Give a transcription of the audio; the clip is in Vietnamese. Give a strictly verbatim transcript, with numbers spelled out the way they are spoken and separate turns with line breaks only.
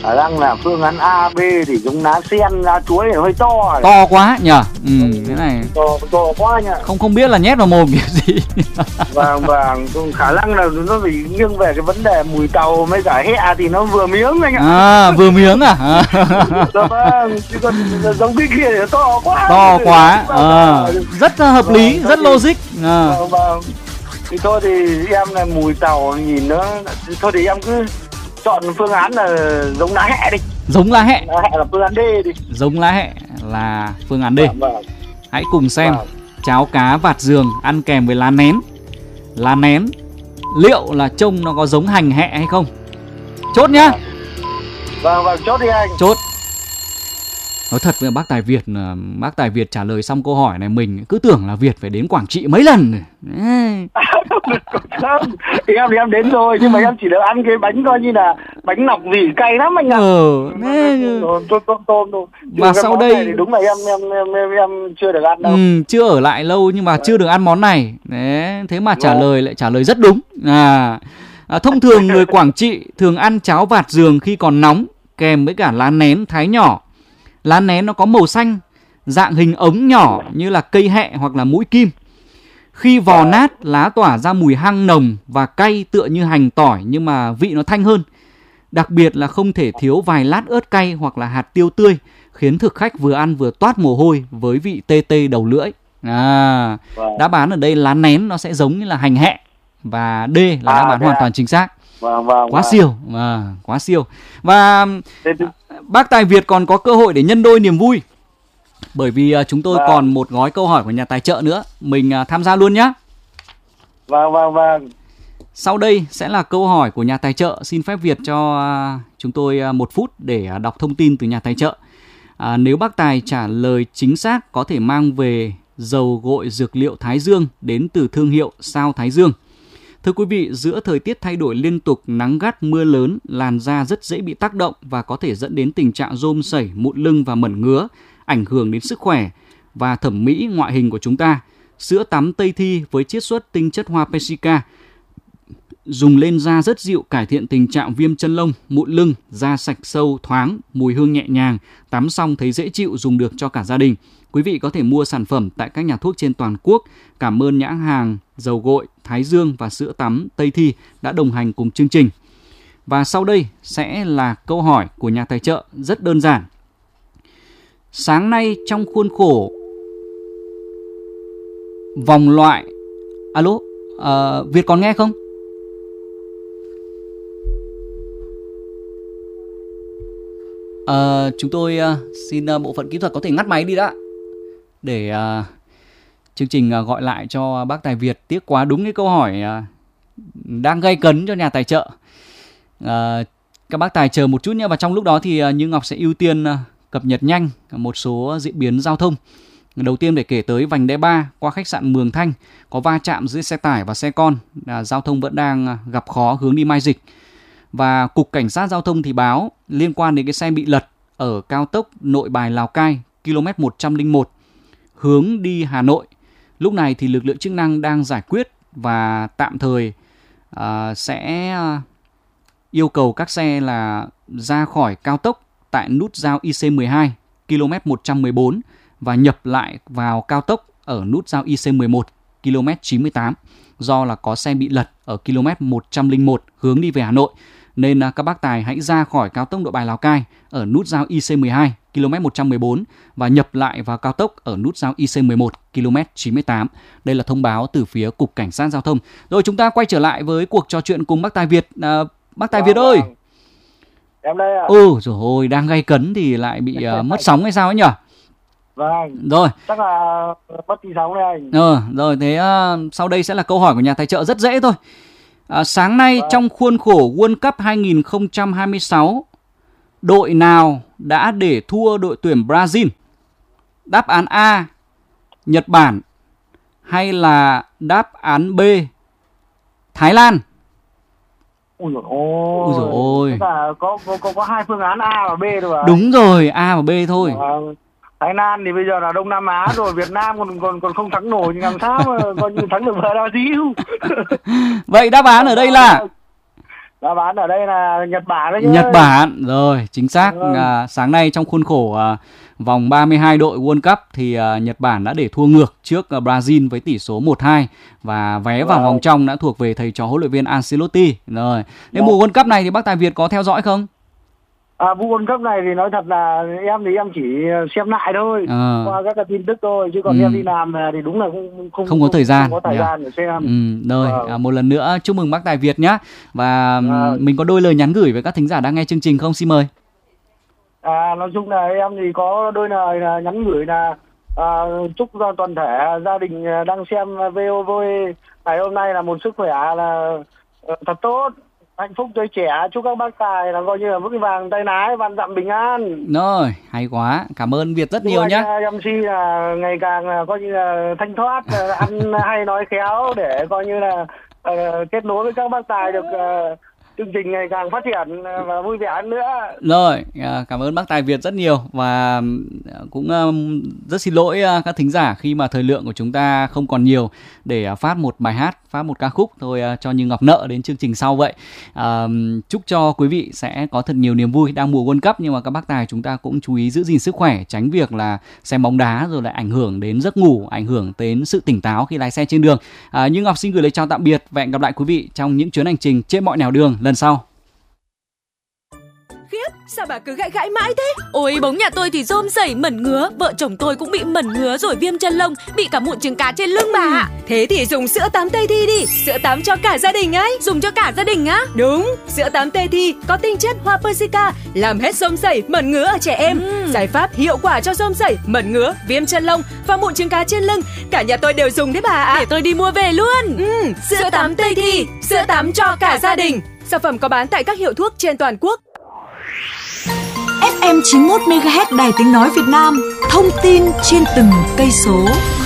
khả năng là phương án A, B thì giống lá sen, lá chuối này hơi to rồi.
To quá nhỉ. Ừ, thế này
to, to quá nhỉ.
Không không biết là nhét vào mồm kiểu gì.
Vâng vâng, khả năng là nó phải nghiêng về cái vấn đề mùi tàu với cả hẹ thì nó vừa miếng anh ạ.
À, vừa miếng à?
Dạ vâng, chứ còn giống cái kia thì nó to quá.
To quá. À, rất hợp lý, rất logic. À.
Vâng vâng. Thì thôi thì em là mùi tàu nhìn nó, thôi thì em cứ chọn phương án là giống lá hẹ đi.
Giống lá hẹ.
Lá hẹ là phương án D đi.
Giống lá hẹ là phương án D.
Vâng, vâng.
Hãy cùng xem
vâng.
cháo cá vạt giường ăn kèm với lá nén. Lá nén liệu là trông nó có giống hành hẹ hay không? Chốt nhá.
Vâng vâng, chốt đi anh.
Chốt. Nói thật với bác Tài Việt, bác Tài Việt trả lời xong câu hỏi này mình cứ tưởng là Việt phải đến Quảng Trị mấy lần rồi.
Không, thì em thì em đến rồi nhưng mà em chỉ được ăn cái bánh coi như là bánh nọc vỉ cay lắm anh ạ.
Ờ,
tôm tôm tôm thôi.
Mà sau đây
thì đúng là em em em em, em chưa được ăn đâu.
Ừ, chưa ở lại lâu nhưng mà chưa được ăn món này. Đấy, thế mà trả lời lại trả lời rất đúng. À, à thông thường người Quảng Trị thường ăn cháo vạt giường khi còn nóng kèm với cả lá nén thái nhỏ. Lá nén nó có màu xanh, dạng hình ống nhỏ như là cây hẹ hoặc là mũi kim. Khi vò nát, lá tỏa ra mùi hăng nồng và cay tựa như hành tỏi nhưng mà vị nó thanh hơn. Đặc biệt là không thể thiếu vài lát ớt cay hoặc là hạt tiêu tươi, khiến thực khách vừa ăn vừa toát mồ hôi với vị tê tê đầu lưỡi. À, đáp án ở đây lá nén nó sẽ giống như là hành hẹ. Và D là đáp án hoàn toàn chính xác.
Vâng, vâng,
quá
vâng.
siêu, à, quá siêu. Và bác Tài Việt còn có cơ hội để nhân đôi niềm vui. Bởi vì uh, chúng tôi vâng. còn một gói câu hỏi của nhà tài trợ nữa. Mình uh, tham gia luôn nhé.
Vâng, vâng, vâng.
Sau đây sẽ là câu hỏi của nhà tài trợ. Xin phép Việt cho uh, chúng tôi uh, một phút để uh, đọc thông tin từ nhà tài trợ. uh, Nếu bác Tài trả lời chính xác có thể mang về dầu gội dược liệu Thái Dương đến từ thương hiệu Sao Thái Dương. Thưa quý vị, giữa thời tiết thay đổi liên tục, nắng gắt, mưa lớn, làn da rất dễ bị tác động và có thể dẫn đến tình trạng rôm sẩy, mụn lưng và mẩn ngứa, ảnh hưởng đến sức khỏe và thẩm mỹ ngoại hình của chúng ta. Sữa tắm Tây Thi với chiết xuất tinh chất hoa Persica dùng lên da rất dịu, cải thiện tình trạng viêm chân lông, mụn lưng, da sạch sâu, thoáng, mùi hương nhẹ nhàng, tắm xong thấy dễ chịu, dùng được cho cả gia đình. Quý vị có thể mua sản phẩm tại các nhà thuốc trên toàn quốc. Cảm ơn nhãn hàng dầu gội Thái Dương và sữa tắm Tây Thi đã đồng hành cùng chương trình. Và sau đây sẽ là câu hỏi của nhà tài trợ rất đơn giản. Sáng nay trong khuôn khổ vòng loại... Alo, uh, Việt còn nghe không? Uh, chúng tôi uh, xin uh, bộ phận kỹ thuật có thể ngắt máy đi đã. Để uh, chương trình uh, gọi lại cho bác Tài Việt. Tiếc quá, đúng cái câu hỏi uh, đang gây cấn cho nhà tài trợ. uh, Các bác Tài chờ một chút nhé. Và trong lúc đó thì uh, Như Ngọc sẽ ưu tiên uh, cập nhật nhanh một số diễn biến giao thông. Đầu tiên để kể tới vành đai ba qua khách sạn Mường Thanh có va chạm giữa xe tải và xe con. uh, Giao thông vẫn đang uh, gặp khó hướng đi Mai Dịch. Và Cục Cảnh sát Giao thông thì báo liên quan đến cái xe bị lật ở cao tốc Nội Bài Lào Cai km một trăm lẻ một hướng đi Hà Nội. Lúc này thì lực lượng chức năng đang giải quyết và tạm thời uh, sẽ yêu cầu các xe là ra khỏi cao tốc tại nút giao I C mười hai km một trăm mười bốn và nhập lại vào cao tốc ở nút giao I C mười một km chín mươi tám do là có xe bị lật ở km một trăm lẻ một hướng đi về Hà Nội. Nên các bác Tài hãy ra khỏi cao tốc Nội Bài Lào Cai ở nút giao I C mười hai km một trăm mười bốn và nhập lại vào cao tốc ở nút giao I C mười một km chín mươi tám. Đây là thông báo từ phía Cục Cảnh sát Giao thông. Rồi chúng ta quay trở lại với cuộc trò chuyện cùng bác Tài Việt. À, bác Tài vâng, Việt ơi.
Vâng. Em đây ạ.
Ừ, rồi ôi, đang gay cấn thì lại bị uh, mất sóng hay sao ấy nhỉ?
Vâng.
Rồi.
Chắc là mất tí sóng đây anh.
Ờ, rồi thế uh, sau đây sẽ là câu hỏi của nhà tài trợ rất dễ thôi. À, sáng nay vâng. trong khuôn khổ World Cup hai không hai sáu, đội nào đã để thua đội tuyển Brazil? Đáp án A, Nhật Bản, hay là đáp án B, Thái Lan?
Ui dồi ôi.
Ui dồi ôi.
Có, có, có, có hai phương án A và B thôi à?
Đúng rồi, A và B thôi.
Vâng. Thái Lan thì bây giờ là Đông Nam Á rồi, Việt Nam còn còn còn không thắng nổi, nhưng làm sao mà coi như thắng được Brazil.
Vậy đáp án ở đây là
Giá bán ở đây là Nhật Bản đấy chứ.
Nhật Bản, rồi, chính xác.
Vâng.
À, sáng nay trong khuôn khổ à, vòng ba mươi hai đội World Cup thì à, Nhật Bản đã để thua ngược trước à, Brazil với tỷ số một hai và vé vào
Vâng.
vòng trong đã thuộc về thầy trò huấn luyện viên Ancelotti. Rồi. Thế
Vâng.
mùa World Cup này thì bác Tài Việt có theo dõi không?
À, vụ World Cup này thì nói thật là em thì em chỉ xem lại thôi,
À.
qua các cái tin tức thôi, chứ còn
Ừ.
em đi làm thì đúng là không không
Không có thời gian.
không có thời
Yeah.
gian để xem.
Ừ, rồi,
Vâng.
à, một lần nữa chúc mừng bác Tài Việt nhé. Và ừm,
Vâng.
mình có đôi lời nhắn gửi với các thính giả đang nghe chương trình không? Xin mời.
À, nói chung là em thì có đôi lời là nhắn gửi là à, chúc cho toàn thể gia đình đang xem vê o vê ngày hôm nay là một sức khỏe là uh, thật tốt, hạnh phúc tươi trẻ, chúc các bác tài là coi như là vững vàng tay lái, vạn dặm bình an.
Rồi, hay quá. Cảm ơn Việt rất
Chúc
nhiều
anh,
nhé.
em xê là ngày càng là coi như là thanh thoát, là ăn hay nói khéo để coi như là uh, kết nối với các bác tài được uh, chương trình ngày càng phát triển và vui vẻ hơn nữa.
Rồi, à, cảm ơn bác Tài Việt rất nhiều và à, cũng à, rất xin lỗi à, các thính giả khi mà thời lượng của chúng ta không còn nhiều để à, phát một bài hát, phát một ca khúc thôi à, cho Như Ngọc nợ đến chương trình sau vậy. À, chúc cho quý vị sẽ có thật nhiều niềm vui đang mùa World Cup, nhưng mà các bác tài chúng ta cũng chú ý giữ gìn sức khỏe, tránh việc là xem bóng đá rồi lại ảnh hưởng đến giấc ngủ, ảnh hưởng đến sự tỉnh táo khi lái xe trên đường. À, Như Ngọc xin gửi lời chào tạm biệt và hẹn gặp lại quý vị trong những chuyến hành trình trên mọi nẻo đường lần sau.
Khiếp, sao bà cứ gãi gãi mãi thế? Ôi, bóng nhà tôi thì rôm rẩy mẩn ngứa, vợ chồng tôi cũng bị mẩn ngứa rồi viêm chân lông, bị cả mụn trứng cá trên lưng bà ạ. Thế thì dùng sữa tắm Tây Thi đi, sữa tắm cho cả gia đình ấy. Dùng cho cả gia đình á? Đúng, sữa tắm Tây Thi có tinh chất hoa persica, làm hết rôm rẩy, mẩn ngứa ở trẻ em. Ừ. Giải pháp hiệu quả cho rôm rẩy, mẩn ngứa, viêm chân lông và mụn trứng cá trên lưng. Cả nhà tôi đều dùng đấy bà ạ. Để tôi đi mua về luôn. Ừ, sữa, sữa tắm Tây Thi, sữa tắm cho cả gia đình. Sản phẩm có bán tại các hiệu thuốc trên toàn quốc.
ép em chín mươi mốt mê ga héc Đài Tiếng Nói Việt Nam, thông tin trên từng cây số.